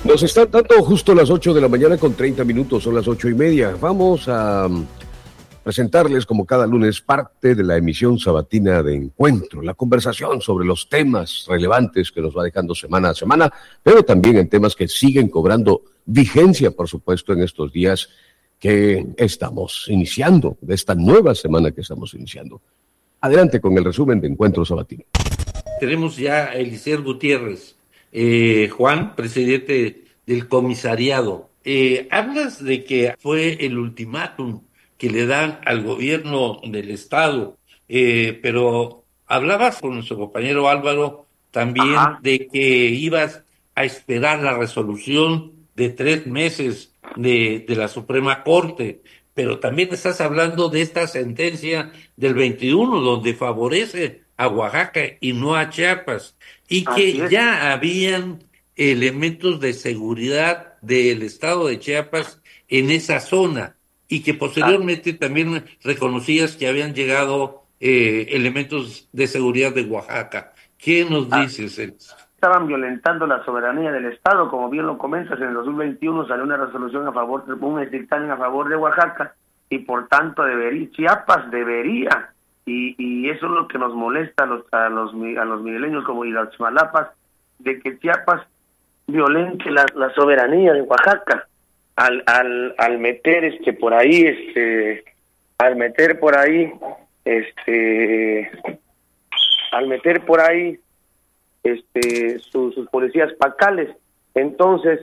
Nos están dando justo las 8 de la mañana con 30 minutos, son las 8:30. Vamos a presentarles, como cada lunes, parte de la emisión sabatina de Encuentro, la conversación sobre los temas relevantes que nos va dejando semana a semana, pero también en temas que siguen cobrando vigencia, por supuesto, en estos días que estamos iniciando, de esta nueva semana que estamos iniciando. Adelante con el resumen de Encuentro sabatino. Tenemos ya a Eliezer Gutiérrez. Juan, presidente del comisariado. Hablas de que fue el ultimátum que le dan al gobierno del estado, pero hablabas con nuestro compañero Álvaro también de que ibas a esperar la resolución de 3 meses de la Suprema Corte, pero también estás hablando de esta sentencia del 21, donde favorece a Oaxaca y no a Chiapas, y que ya habían elementos de seguridad del estado de Chiapas en esa zona, y que posteriormente también reconocías que habían llegado elementos de seguridad de Oaxaca. ¿Qué nos dices, Eliezer? Estaban violentando la soberanía del Estado, como bien lo comentas. En el 2021 salió una resolución a favor, un dictamen a favor de Oaxaca, y por tanto Chiapas debería, y eso es lo que nos molesta a los migueleños como y a los Chimalapas, de que Chiapas violente la soberanía de Oaxaca al meter por ahí sus policías pacales. Entonces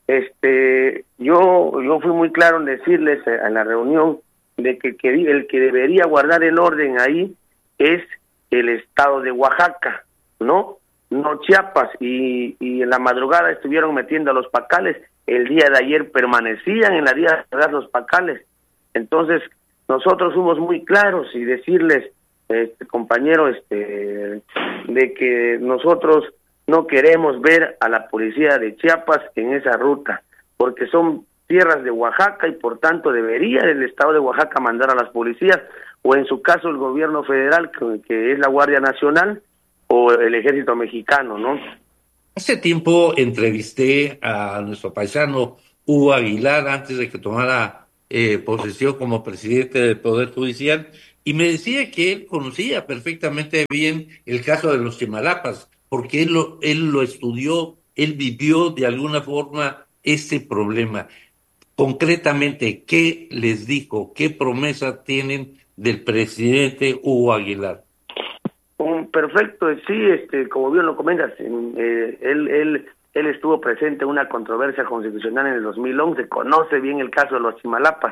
yo fui muy claro en decirles en la reunión de que el que debería guardar el orden ahí es el estado de Oaxaca, no Chiapas, y en la madrugada estuvieron metiendo a los pacales. El día de ayer permanecían en la día de los pacales. Entonces nosotros fuimos muy claros y decirles, compañero, de que nosotros no queremos ver a la policía de Chiapas en esa ruta, porque son tierras de Oaxaca y por tanto debería el estado de Oaxaca mandar a las policías, o en su caso el gobierno federal, que es la Guardia Nacional, o el Ejército Mexicano, ¿no? Hace tiempo entrevisté a nuestro paisano Hugo Aguilar antes de que tomara posesión como presidente del Poder Judicial, y me decía que él conocía perfectamente bien el caso de los Chimalapas, porque él lo estudió, él vivió de alguna forma ese problema. Concretamente, ¿qué les dijo? ¿Qué promesa tienen del presidente Hugo Aguilar? Perfecto, sí, como bien lo comentas, él estuvo presente en una controversia constitucional en el 2011, conoce bien el caso de los Chimalapas.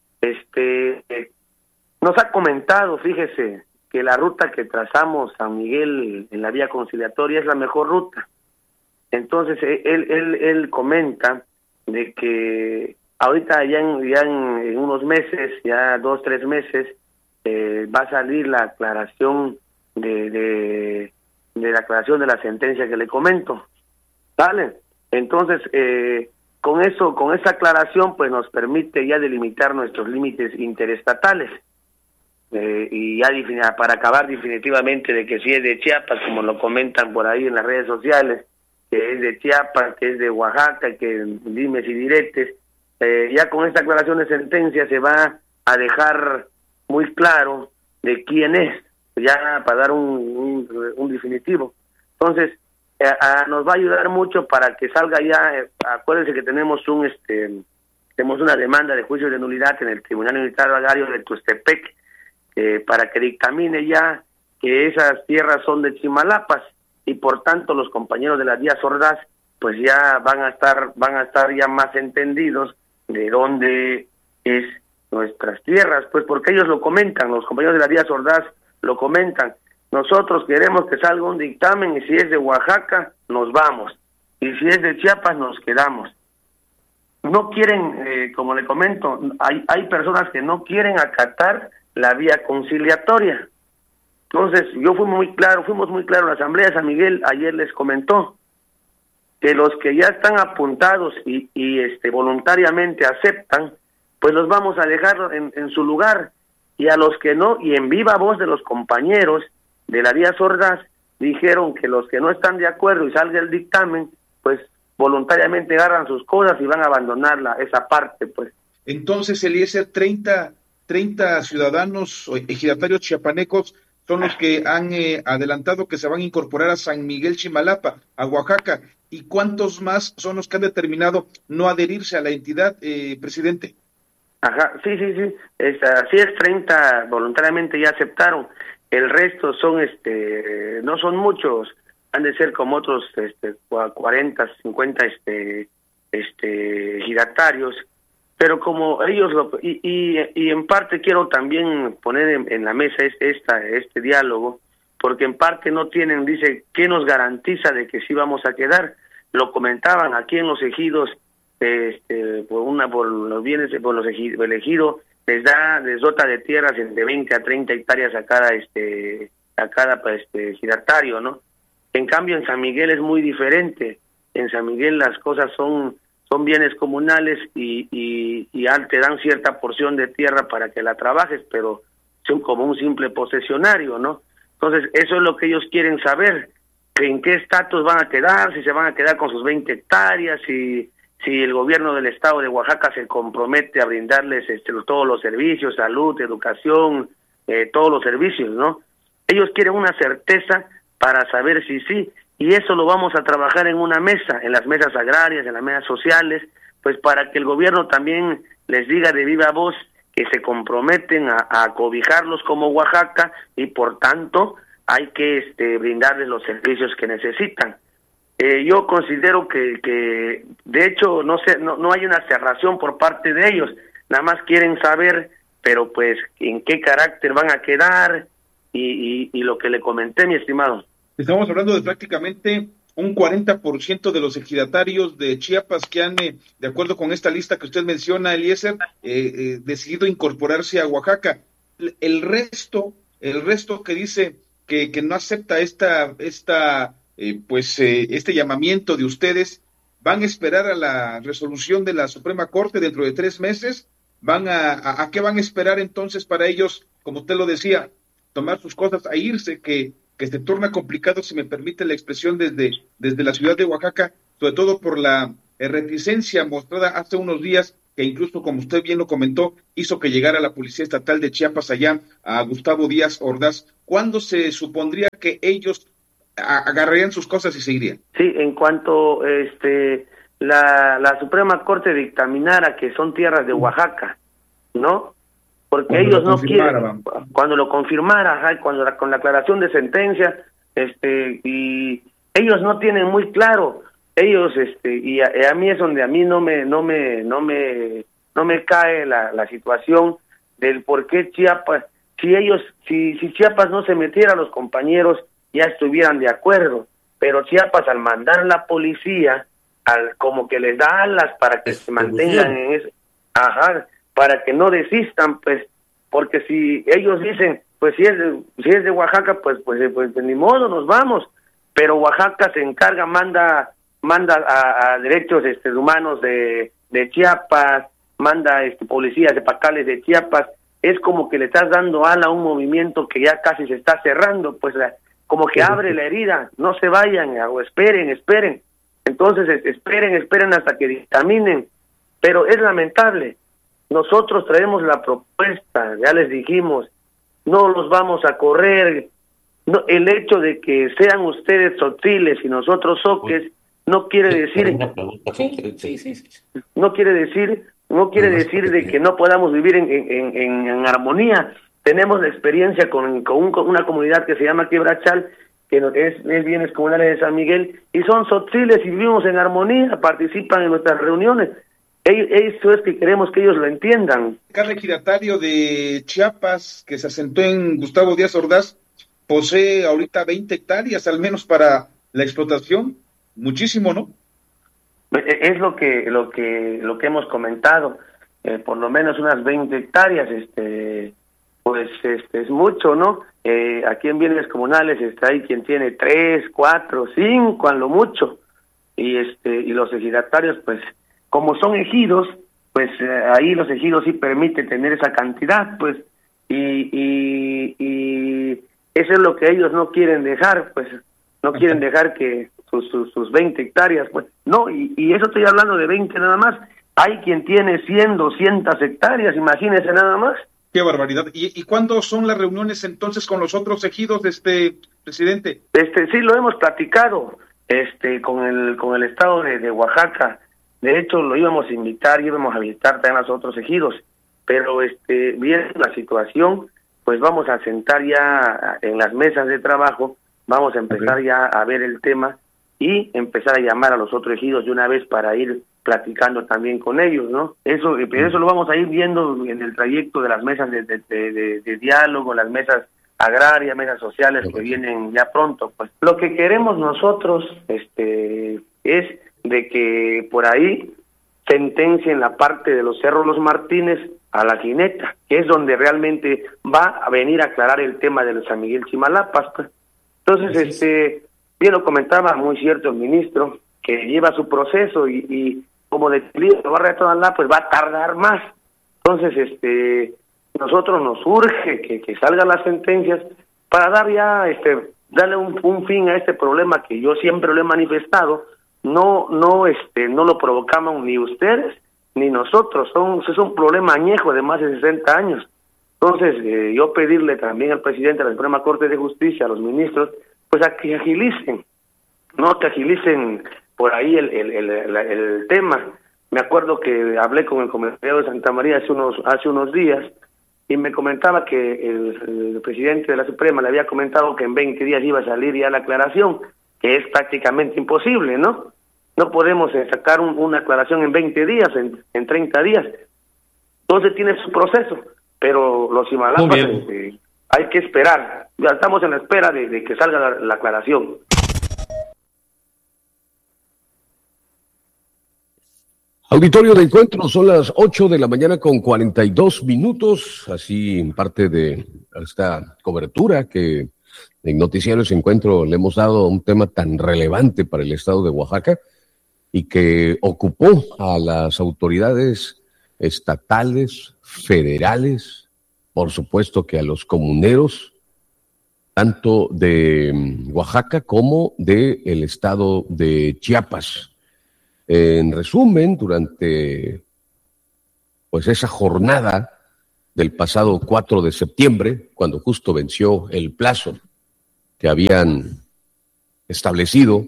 Nos ha comentado, fíjese, que la ruta que trazamos San Miguel en la vía conciliatoria es la mejor ruta. Entonces él comenta de que ahorita ya en unos meses, ya 2-3 meses, va a salir la aclaración de la aclaración de la sentencia que le comento, ¿vale? Entonces con esa aclaración pues nos permite ya delimitar nuestros límites interestatales, y ya para acabar definitivamente de que si es de Chiapas, como lo comentan por ahí en las redes sociales, que es de Chiapas, que es de Oaxaca, que dimes y diretes, ya con esta aclaración de sentencia se va a dejar muy claro de quién es, ya para dar un definitivo. Entonces nos va a ayudar mucho para que salga ya. Acuérdense que tenemos una demanda de juicio de nulidad en el Tribunal Militar Agrario de Tuxtepec, para que dictamine ya que esas tierras son de Chimalapas, y por tanto los compañeros de las Díaz Ordaz pues ya van a estar ya más entendidos de dónde es nuestras tierras, pues porque ellos lo comentan, los compañeros de las Díaz Ordaz lo comentan. Nosotros queremos que salga un dictamen, y si es de Oaxaca nos vamos, y si es de Chiapas nos quedamos. No quieren, como le comento, hay personas que no quieren acatar la vía conciliatoria. Entonces fuimos muy claros, la Asamblea de San Miguel ayer les comentó que los que ya están apuntados y voluntariamente aceptan, pues los vamos a dejar en su lugar, y a los que no, y en viva voz de los compañeros de la Díaz Ordaz, dijeron que los que no están de acuerdo y salga el dictamen, pues voluntariamente agarran sus cosas y van a abandonar esa parte, pues. Entonces, Eliezer, 30 ciudadanos o ejidatarios chiapanecos son los que han adelantado que se van a incorporar a San Miguel Chimalapa, a Oaxaca. ¿Y cuántos más son los que han determinado no adherirse a la entidad, presidente? Ajá, sí. Así es, 30 voluntariamente ya aceptaron. El resto son, no son muchos, han de ser como otros 40, 50 ejidatarios, pero como ellos y en parte quiero también poner en la mesa este diálogo, porque en parte no tienen, dice, ¿qué nos garantiza de que sí vamos a quedar? Lo comentaban aquí en los ejidos, por los bienes, por los ejidos, el ejido les dota de tierras de 20 a 30 hectáreas a cada ejidatario, ¿no? En cambio en San Miguel es muy diferente. En San Miguel las cosas son bienes comunales y te dan cierta porción de tierra para que la trabajes, pero son como un simple posesionario, ¿no? Entonces eso es lo que ellos quieren saber, en qué estatus van a quedar, si se van a quedar con sus 20 hectáreas, si el gobierno del estado de Oaxaca se compromete a brindarles todos los servicios, salud, educación, todos los servicios, ¿no? Ellos quieren una certeza para saber si sí, y eso lo vamos a trabajar en una mesa, en las mesas agrarias, en las mesas sociales, pues para que el gobierno también les diga de viva voz que se comprometen a cobijarlos como Oaxaca y por tanto hay que brindarles los servicios que necesitan. Yo considero que de hecho no hay una cerración por parte de ellos, nada más quieren saber, pero pues en qué carácter van a quedar y lo que le comenté, mi estimado. Estamos hablando de prácticamente un 40% de los ejidatarios de Chiapas que han, de acuerdo con esta lista que usted menciona, Eliezer, decidido incorporarse a Oaxaca. El resto que dice que no acepta este llamamiento de ustedes, ¿van a esperar a la resolución de la Suprema Corte dentro de 3 meses? ¿A qué van a esperar entonces para ellos, como usted lo decía, tomar sus cosas e irse, que se torna complicado, si me permite la expresión, desde la ciudad de Oaxaca, sobre todo por la reticencia mostrada hace unos días, que incluso, como usted bien lo comentó, hizo que llegara la Policía Estatal de Chiapas allá a Gustavo Díaz Ordaz? ¿Cuándo se supondría que ellos agarrarían sus cosas y se irían? Sí, en cuanto la Suprema Corte dictaminara que son tierras de Oaxaca, ¿no? Porque cuando ellos no quieren, cuando lo confirmara, con la aclaración de sentencia, y ellos no tienen muy claro, ellos, y a mí es donde a mí no me cae la situación del por qué Chiapas, si Chiapas no se metiera, los compañeros ya estuvieran de acuerdo, pero Chiapas al mandar la policía, como que les da alas para que se mantengan en eso, para que no desistan, pues, porque si ellos dicen, pues si es de Oaxaca, pues ni modo, nos vamos, pero Oaxaca se encarga, manda a derechos humanos de Chiapas, manda policías de Pacales de Chiapas, es como que le estás dando ala a un movimiento que ya casi se está cerrando, pues como que abre la herida, no se vayan, o esperen, entonces esperen hasta que dictaminen, pero es lamentable. Nosotros traemos la propuesta, ya les dijimos, no los vamos a correr, no, el hecho de que sean ustedes tzotziles y nosotros soques no quiere decir de que no podamos vivir en armonía. Tenemos la experiencia con una comunidad que se llama Quebrachal, que es bienes comunales de San Miguel, y son tzotziles y vivimos en armonía, participan en nuestras reuniones. Eso es que queremos que ellos lo entiendan. Cada ejidatario de Chiapas que se asentó en Gustavo Díaz Ordaz posee ahorita 20 hectáreas al menos para la explotación. Muchísimo, ¿no? Es lo que hemos comentado, por lo menos unas 20 hectáreas, pues es mucho, ¿no? Aquí en bienes comunales hay quien tiene 3, 4, 5 a lo mucho, y los ejidatarios, pues como son ejidos, pues ahí los ejidos sí permiten tener esa cantidad, pues, y eso es lo que ellos no quieren dejar, pues, no quieren dejar que sus 20 hectáreas, pues no, y eso estoy hablando de 20 nada más. Hay quien tiene 100, 200 hectáreas, imagínese nada más. Qué barbaridad. ¿Y cuándo son las reuniones entonces con los otros ejidos, presidente? Sí, lo hemos platicado con el estado de Oaxaca. De hecho, lo íbamos a invitar, íbamos a visitar también a los otros ejidos, pero viendo la situación, pues vamos a sentar ya en las mesas de trabajo, vamos a empezar ya a ver el tema y empezar a llamar a los otros ejidos de una vez para ir platicando también con ellos, ¿no? Eso lo vamos a ir viendo en el trayecto de las mesas de diálogo, las mesas agrarias, mesas sociales que vienen ya pronto. Pues lo que queremos nosotros es de que por ahí sentencien la parte de los Cerros Los Martínez a la Jineta, que es donde realmente va a venir a aclarar el tema de San Miguel Chimalapas, pues. Entonces, bien lo comentaba, muy cierto el ministro, que lleva su proceso y como de barra de Tonalá, pues va a tardar más. Entonces, nosotros nos urge que salgan las sentencias para dar ya, darle un fin a este problema que yo siempre lo he manifestado. No lo provocamos ni ustedes ni nosotros, es un problema añejo de más de 60 años. Entonces, yo pedirle también al presidente de la Suprema Corte de Justicia, a los ministros, pues a que agilicen, que agilicen por ahí el tema. Me acuerdo que hablé con el comisario de Santa María hace unos días y me comentaba que el presidente de la Suprema le había comentado que en 20 días iba a salir ya la aclaración, que es prácticamente imposible, ¿no? No podemos sacar una aclaración en 20 días, en 30 días. Entonces tiene su proceso, pero los Chimalapas hay que esperar. Ya estamos en la espera de que salga la aclaración. Auditorio de Encuentro, son las 8 de la mañana con 42 minutos, así en parte de esta cobertura que en Noticiarios Encuentro le hemos dado a un tema tan relevante para el estado de Oaxaca y que ocupó a las autoridades estatales, federales, por supuesto que a los comuneros, tanto de Oaxaca como del estado de Chiapas. En resumen, durante esa jornada del pasado 4 de septiembre, cuando justo venció el plazo que habían establecido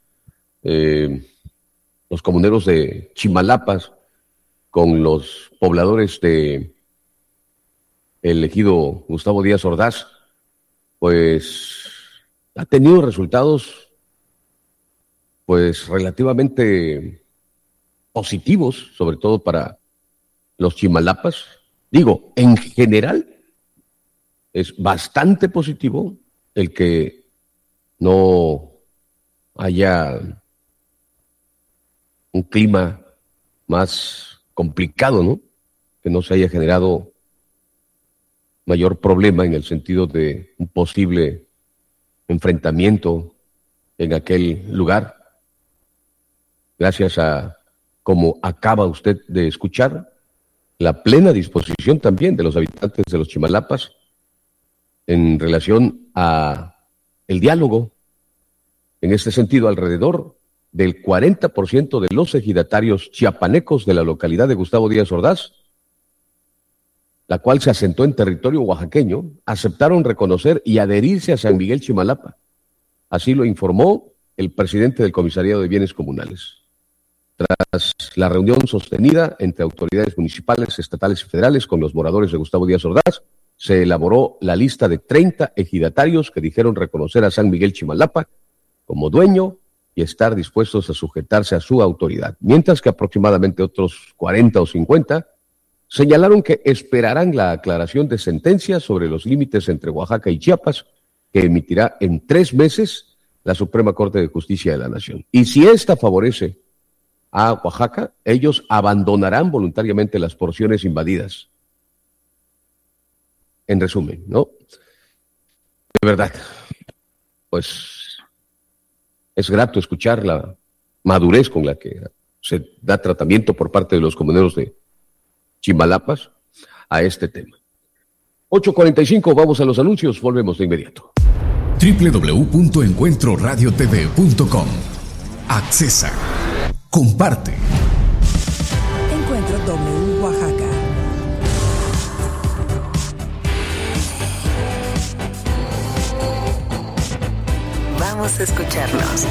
los comuneros de Chimalapas con los pobladores de el ejido Gustavo Díaz Ordaz, pues ha tenido resultados relativamente positivos, sobre todo para los Chimalapas. Digo, en general es bastante positivo el que no haya un clima más complicado, ¿no? Que no se haya generado mayor problema en el sentido de un posible enfrentamiento en aquel lugar. Gracias a, como acaba usted de escuchar, la plena disposición también de los habitantes de los Chimalapas en relación a el diálogo. En este sentido, alrededor del 40% de los ejidatarios chiapanecos de la localidad de Gustavo Díaz Ordaz, la cual se asentó en territorio oaxaqueño, aceptaron reconocer y adherirse a San Miguel Chimalapa. Así lo informó el presidente del Comisariado de Bienes Comunales. Tras la reunión sostenida entre autoridades municipales, estatales y federales con los moradores de Gustavo Díaz Ordaz, se elaboró la lista de 30 ejidatarios que dijeron reconocer a San Miguel Chimalapa como dueño y estar dispuestos a sujetarse a su autoridad, mientras que aproximadamente otros 40 o 50 señalaron que esperarán la aclaración de sentencias sobre los límites entre Oaxaca y Chiapas, que emitirá en 3 meses la Suprema Corte de Justicia de la Nación. Y si esta favorece a Oaxaca, ellos abandonarán voluntariamente las porciones invadidas. En resumen, ¿no? De verdad, pues es grato escuchar la madurez con la que se da tratamiento por parte de los comuneros de Chimalapas a este tema. 8:45, vamos a los anuncios, volvemos de inmediato. www.encuentroradiotv.com Accesa. Comparte. Encuentro W Oaxaca. Vamos a escucharnos.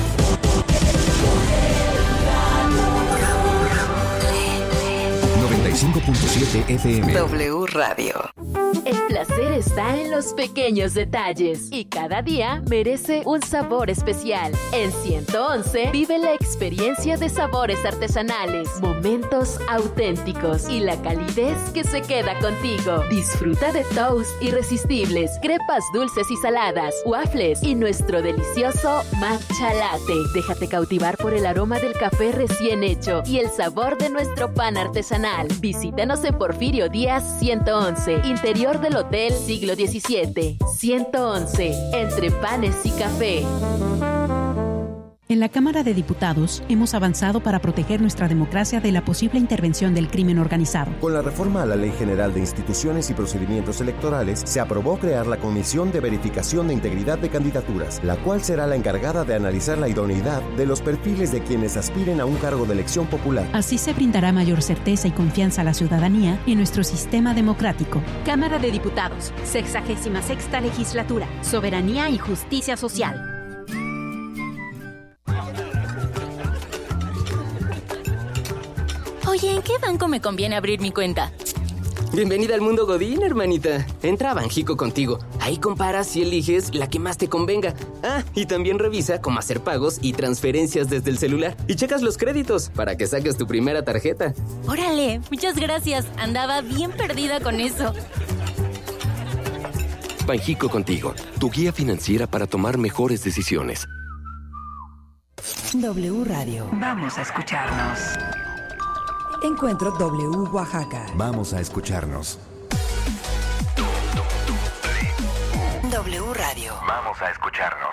95.7 FM. W Radio. El placer está en los pequeños detalles y cada día merece un sabor especial. En 111 vive la experiencia de sabores artesanales, momentos auténticos y la calidez que se queda contigo. Disfruta de toast irresistibles, crepas dulces y saladas, waffles y nuestro delicioso matcha latte. Déjate cautivar por el aroma del café recién hecho y el sabor de nuestro pan artesanal. Visítanos en Porfirio Díaz 111, interior del Hotel Siglo XVII. 111, entre panes y café. En la Cámara de Diputados hemos avanzado para proteger nuestra democracia de la posible intervención del crimen organizado. Con la reforma a la Ley General de Instituciones y Procedimientos Electorales, se aprobó crear la Comisión de Verificación de Integridad de Candidaturas, la cual será la encargada de analizar la idoneidad de los perfiles de quienes aspiren a un cargo de elección popular. Así se brindará mayor certeza y confianza a la ciudadanía en nuestro sistema democrático. Cámara de Diputados, 66ª Legislatura, Soberanía y Justicia Social. Oye, ¿en qué banco me conviene abrir mi cuenta? Bienvenida al mundo Godín, hermanita. Entra a Banjico Contigo. Ahí comparas y eliges la que más te convenga. Ah, y también revisa cómo hacer pagos y transferencias desde el celular. Y checas los créditos para que saques tu primera tarjeta. Órale, muchas gracias. Andaba bien perdida con eso. Banjico Contigo, tu guía financiera para tomar mejores decisiones. W Radio. Vamos a escucharnos. Encuentro W Oaxaca. Vamos a escucharnos. W Radio. Vamos a escucharnos.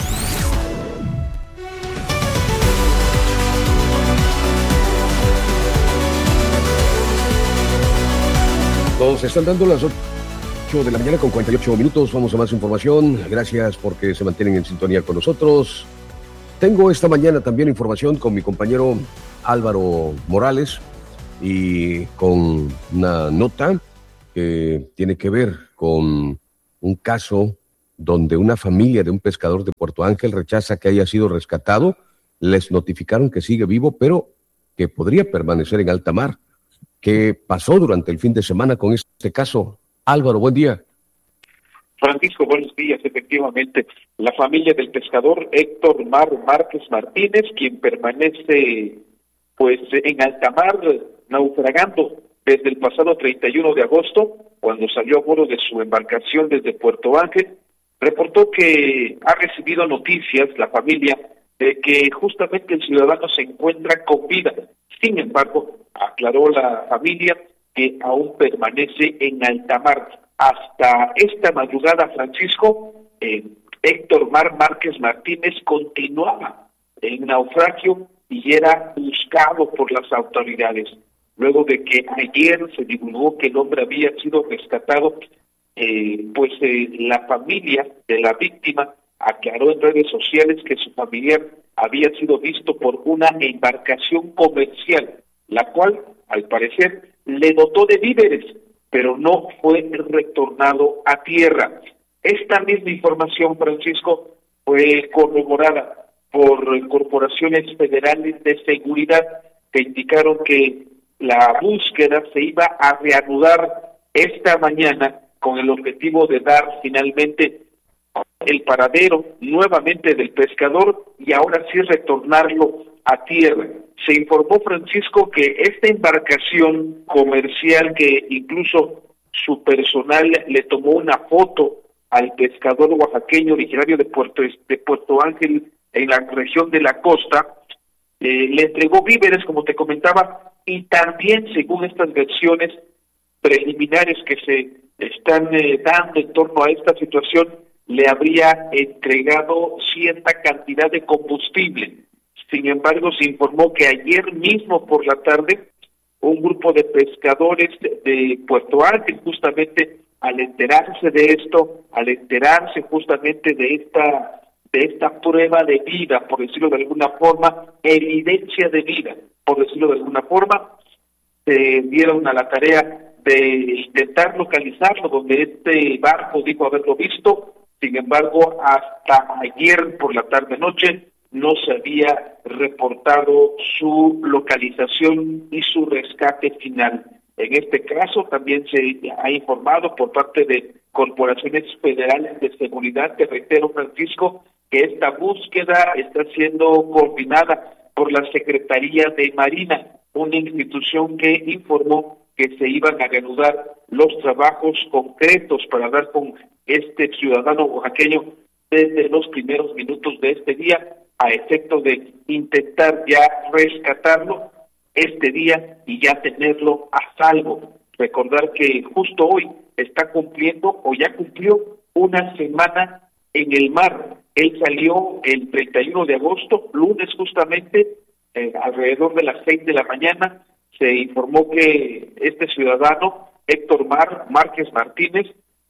Nos están dando las 8 de la mañana con 48 minutos. Vamos a más información. Gracias porque se mantienen en sintonía con nosotros. Tengo esta mañana también información con mi compañero Álvaro Morales y con una nota que tiene que ver con un caso donde una familia de un pescador de Puerto Ángel rechaza que haya sido rescatado. Les notificaron que sigue vivo, pero que podría permanecer en alta mar. ¿Qué pasó durante el fin de semana con este caso? Álvaro, buen día. Francisco, buenos días. Efectivamente, la familia del pescador Héctor Márquez Martínez, quien permanece pues en alta mar, naufragando desde el pasado 31 de agosto, cuando salió a bordo de su embarcación desde Puerto Ángel, reportó que ha recibido noticias, la familia, de que justamente el ciudadano se encuentra con vida. Sin embargo, aclaró la familia que aún permanece en alta mar. Hasta esta madrugada, Francisco, Héctor Márquez Martínez continuaba en naufragio y era buscado por las autoridades. Luego de que ayer se divulgó que el hombre había sido rescatado, la familia de la víctima aclaró en redes sociales que su familiar había sido visto por una embarcación comercial, la cual, al parecer, le dotó de víveres, pero no fue retornado a tierra. Esta misma información, Francisco, fue corroborada por corporaciones federales de seguridad que indicaron que la búsqueda se iba a reanudar esta mañana con el objetivo de dar finalmente el paradero nuevamente del pescador y ahora sí retornarlo a tierra. Se informó, Francisco, que esta embarcación comercial, que incluso su personal le tomó una foto al pescador oaxaqueño originario de Puerto Ángel en la región de la costa, le entregó víveres, como te comentaba, y también, según estas versiones preliminares que se están dando en torno a esta situación, le habría entregado cierta cantidad de combustible. Sin embargo, se informó que ayer mismo por la tarde, un grupo de pescadores de Puerto Ángel, justamente al enterarse de esto, al enterarse justamente de de esta prueba de vida, por decirlo de alguna forma, evidencia de vida, por decirlo de alguna forma, se dieron a la tarea de intentar localizarlo, donde este barco dijo haberlo visto. Sin embargo, hasta ayer por la tarde-noche no se había reportado su localización y su rescate final. En este caso también se ha informado por parte de corporaciones federales de seguridad, te reitero, Francisco, que esta búsqueda está siendo coordinada por la Secretaría de Marina, una institución que informó que se iban a reanudar los trabajos concretos para dar con este ciudadano oaxaqueño desde los primeros minutos de este día, a efecto de intentar ya rescatarlo este día y ya tenerlo a salvo. Recordar que justo hoy está cumpliendo o ya cumplió una semana en el mar. Él salió el 31 de agosto, lunes justamente, alrededor de las 6 de la mañana, se informó que este ciudadano, Héctor Márquez Martínez,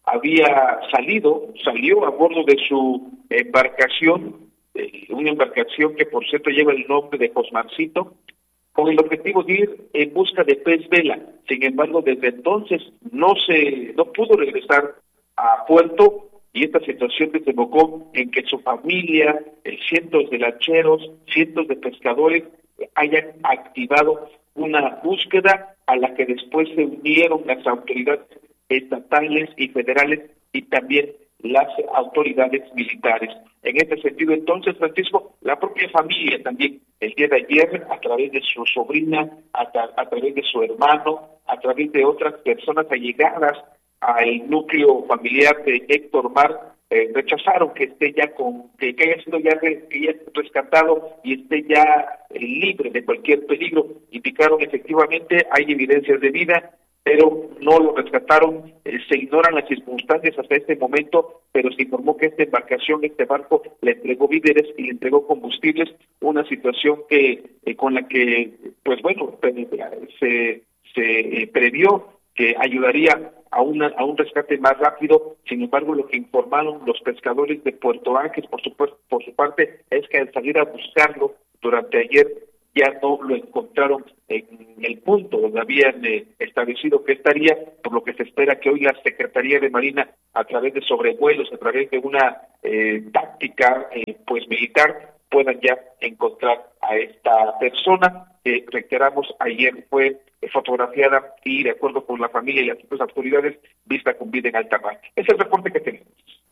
salió a bordo de su embarcación, una embarcación que por cierto lleva el nombre de Josmarcito, con el objetivo de ir en busca de pez vela. Sin embargo, desde entonces no pudo regresar a puerto, y esta situación desembocó en que su familia, cientos de lancheros, cientos de pescadores hayan activado una búsqueda a la que después se unieron las autoridades estatales y federales y también las autoridades militares. En este sentido, entonces, Francisco, la propia familia también, el día de ayer, a través de su sobrina, a través de su hermano, a través de otras personas allegadas al núcleo familiar de Héctor rechazaron que esté ya que haya sido ya rescatado y esté ya libre de cualquier peligro. Indicaron efectivamente hay evidencias de vida, pero no lo rescataron. Se ignoran las circunstancias hasta este momento, pero se informó que esta embarcación, este barco, le entregó víveres y le entregó combustibles, una situación que con la que, pues bueno, se previó que ayudaría a un rescate más rápido. Sin embargo, lo que informaron los pescadores de Puerto Ángel, por su parte, es que al salir a buscarlo durante ayer, ya no lo encontraron en el punto donde habían establecido que estaría, por lo que se espera que hoy la Secretaría de Marina, a través de sobrevuelos, a través de una táctica militar, puedan ya encontrar a esta persona que, reiteramos, ayer fue fotografiada y, de acuerdo con la familia y las otras autoridades, vista con vida en alta mar. Es el reporte que tenemos.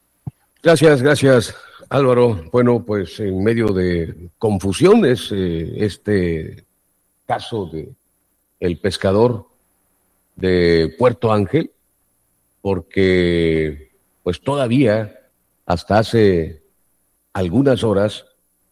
Gracias, Álvaro. Bueno, pues en medio de confusiones, este caso de el pescador de Puerto Ángel, porque pues todavía hasta hace algunas horas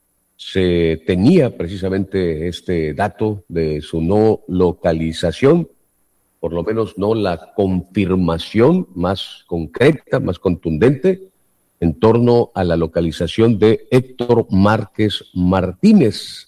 se tenía precisamente este dato de su no localización, por lo menos no la confirmación más concreta, más contundente, en torno a la localización de Héctor Márquez Martínez.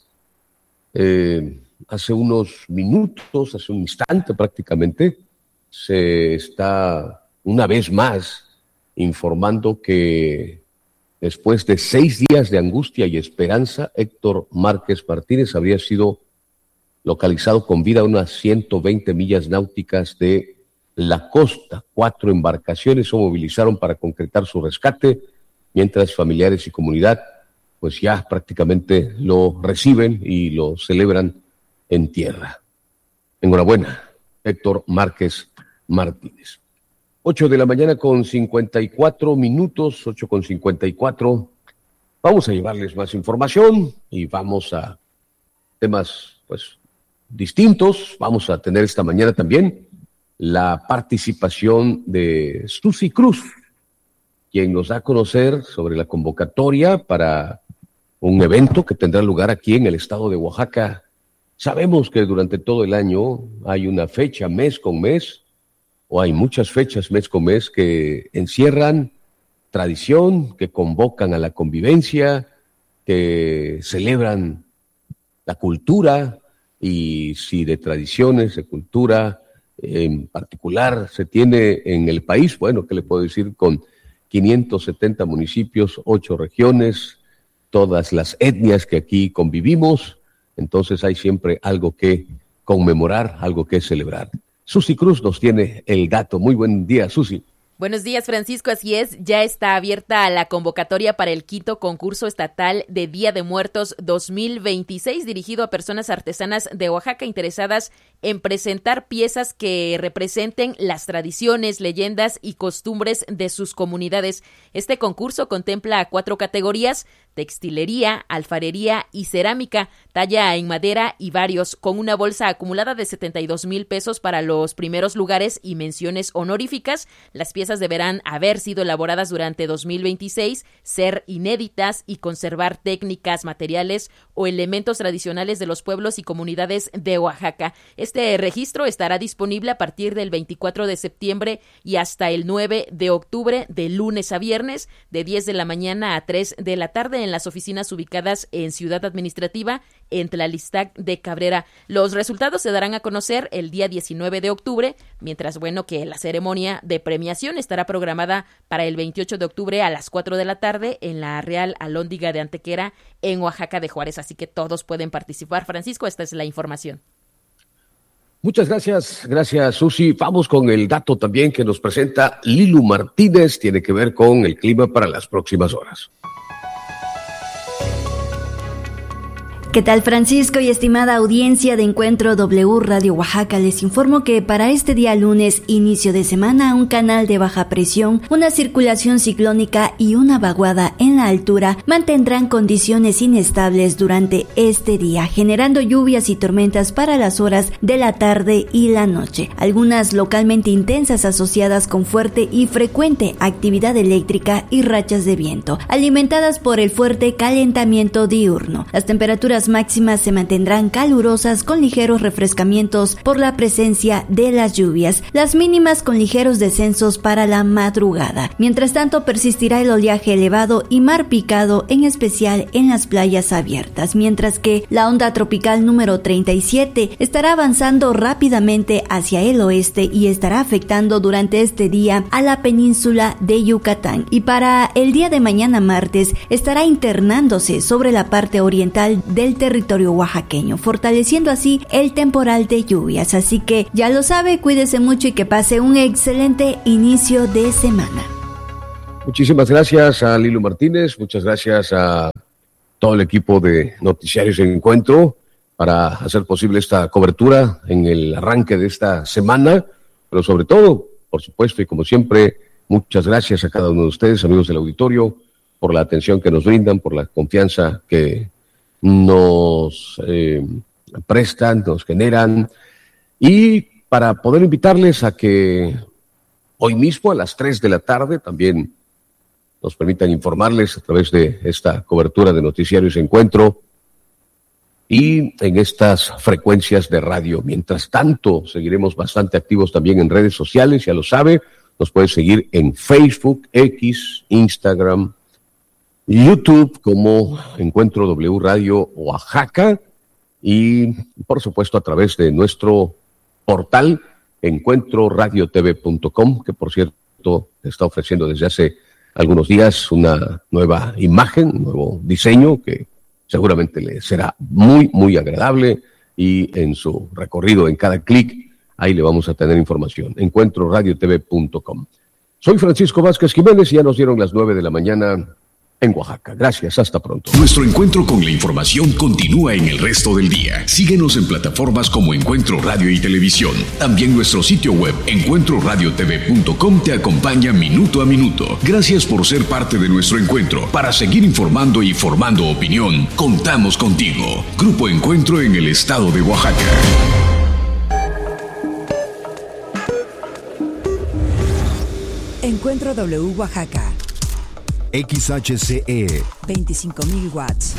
Hace unos minutos, hace un instante prácticamente, se está una vez más informando que después de 6 días de angustia y esperanza, Héctor Márquez Martínez habría sido localizado con vida a unas 120 millas náuticas de la costa. 4 embarcaciones se movilizaron para concretar su rescate, mientras familiares y comunidad pues ya prácticamente lo reciben y lo celebran en tierra. Enhorabuena, Héctor Márquez Martínez. 8 de la mañana con 54 minutos, 8:54. Vamos a llevarles más información y vamos a temas pues distintos. Vamos a tener esta mañana también la participación de Susi Cruz, quien nos da a conocer sobre la convocatoria para un evento que tendrá lugar aquí en el estado de Oaxaca. Sabemos que durante todo el año hay una fecha mes con mes, o hay muchas fechas mes con mes que encierran tradición, que convocan a la convivencia, que celebran la cultura, y si de tradiciones, de cultura en particular se tiene en el país, bueno, ¿qué le puedo decir? Con 570 municipios, 8 regiones, todas las etnias que aquí convivimos, entonces hay siempre algo que conmemorar, algo que celebrar. Susi Cruz nos tiene el dato. Muy buen día, Susi. Buenos días, Francisco. Así es, ya está abierta la convocatoria para el quinto concurso estatal de Día de Muertos 2026, dirigido a personas artesanas de Oaxaca interesadas en presentar piezas que representen las tradiciones, leyendas y costumbres de sus comunidades. Este concurso contempla 4 categorías: textilería, alfarería y cerámica, talla en madera y varios, con una bolsa acumulada de 72,000 pesos para los primeros lugares y menciones honoríficas. Las piezas deberán haber sido elaboradas durante 2026, ser inéditas y conservar técnicas, materiales o elementos tradicionales de los pueblos y comunidades de Oaxaca. Este registro estará disponible a partir del 24 de septiembre y hasta el 9 de octubre, de lunes a viernes, de 10 de la mañana a 3 de la tarde, en las oficinas ubicadas en Ciudad Administrativa, en Tlalistac de Cabrera. Los resultados se darán a conocer el día 19 de octubre, mientras, que la ceremonia de premiación estará programada para el 28 de octubre a las 4 de la tarde en la Real Alhóndiga de Antequera, en Oaxaca de Juárez. Así que todos pueden participar. Francisco, esta es la información. Muchas gracias, Susi. Vamos con el dato también que nos presenta Lilu Martínez, tiene que ver con el clima para las próximas horas. ¿Qué tal, Francisco y estimada audiencia de Encuentro W Radio Oaxaca? Les informo que para este día lunes, inicio de semana, un canal de baja presión, una circulación ciclónica y una vaguada en la altura mantendrán condiciones inestables durante este día, generando lluvias y tormentas para las horas de la tarde y la noche, algunas localmente intensas asociadas con fuerte y frecuente actividad eléctrica y rachas de viento, alimentadas por el fuerte calentamiento diurno. Las temperaturas máximas se mantendrán calurosas con ligeros refrescamientos por la presencia de las lluvias, las mínimas con ligeros descensos para la madrugada. Mientras tanto, persistirá el oleaje elevado y mar picado, en especial en las playas abiertas, mientras que la onda tropical número 37 estará avanzando rápidamente hacia el oeste y estará afectando durante este día a la península de Yucatán, y para el día de mañana martes estará internándose sobre la parte oriental del territorio oaxaqueño, fortaleciendo así el temporal de lluvias. Así que ya lo sabe, cuídese mucho y que pase un excelente inicio de semana. Muchísimas gracias a Lilu Martínez, muchas gracias a todo el equipo de Noticiarios en Encuentro para hacer posible esta cobertura en el arranque de esta semana, pero sobre todo, por supuesto y como siempre, muchas gracias a cada uno de ustedes, amigos del auditorio, por la atención que nos brindan, por la confianza que nos prestan, nos generan, y para poder invitarles a que hoy mismo a las 3 de la tarde también nos permitan informarles a través de esta cobertura de Noticiarios Encuentro y en estas frecuencias de radio. Mientras tanto, seguiremos bastante activos también en redes sociales, ya lo sabe, nos puede seguir en Facebook, X, Instagram, YouTube como Encuentro W Radio Oaxaca, y por supuesto a través de nuestro portal encuentroradiotv.com, que por cierto está ofreciendo desde hace algunos días una nueva imagen, un nuevo diseño que seguramente le será muy, muy agradable, y en su recorrido, en cada clic, ahí le vamos a tener información. encuentroradiotv.com. Soy Francisco Vázquez Jiménez y ya nos dieron las 9 de la mañana en Oaxaca. Gracias, hasta pronto. Nuestro encuentro con la información continúa en el resto del día. Síguenos en plataformas como Encuentro Radio y Televisión. También nuestro sitio web, encuentroradiotv.com, te acompaña minuto a minuto. Gracias por ser parte de nuestro encuentro. Para seguir informando y formando opinión, contamos contigo. Grupo Encuentro en el estado de Oaxaca. Encuentro W Oaxaca. XHCE 25,000 watts.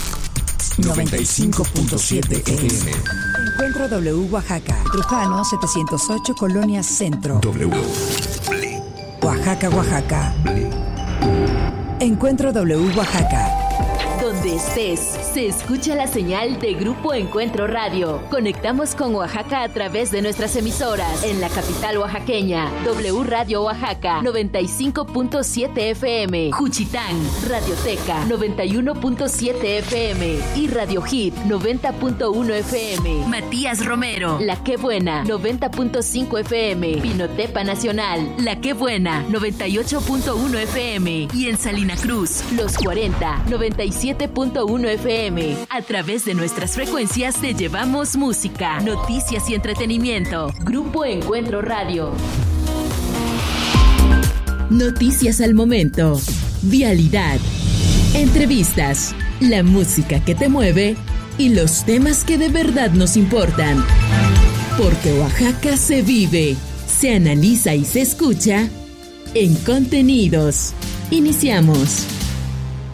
95.7 FM. Encuentro W Oaxaca. Trujano 708, Colonia Centro. W. Oaxaca, Oaxaca. Encuentro W Oaxaca. Donde estés, Se escucha la señal de Grupo Encuentro Radio. Conectamos con Oaxaca a través de nuestras emisoras. En la capital oaxaqueña, W Radio Oaxaca, 95.7 FM. Juchitán, Radioteca, 91.7 FM. Y Radio Hit, 90.1 FM. Matías Romero, La Qué Buena, 90.5 FM. Pinotepa Nacional, La Qué Buena, 98.1 FM. Y en Salina Cruz, Los 40, 97.1 FM. A través de nuestras frecuencias te llevamos música, noticias y entretenimiento. Grupo Encuentro Radio. Noticias al momento. Vialidad. Entrevistas. La música que te mueve y los temas que de verdad nos importan. Porque Oaxaca se vive, se analiza y se escucha en Contenidos. Iniciamos.